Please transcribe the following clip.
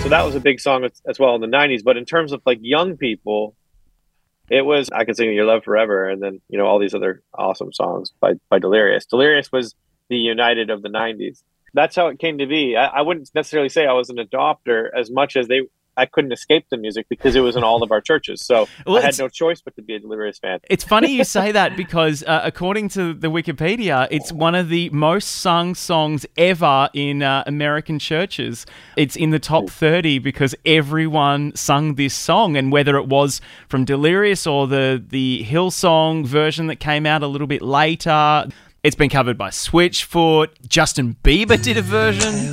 So that was a big song as well in the 90s. But in terms of like young people, it was I Can Sing Your Love Forever, and then, all these other awesome songs by Delirious. Delirious was the United of the 90s. That's how it came to be. I wouldn't necessarily say I was an adopter as much as I couldn't escape the music because it was in all of our churches. So I had no choice but to be a Delirious fan. It's funny you say that because according to the Wikipedia, it's one of the most sung songs ever in American churches. It's in the top 30 because everyone sung this song. And whether it was from Delirious or the Hillsong version that came out a little bit later, it's been covered by Switchfoot. Justin Bieber did a version.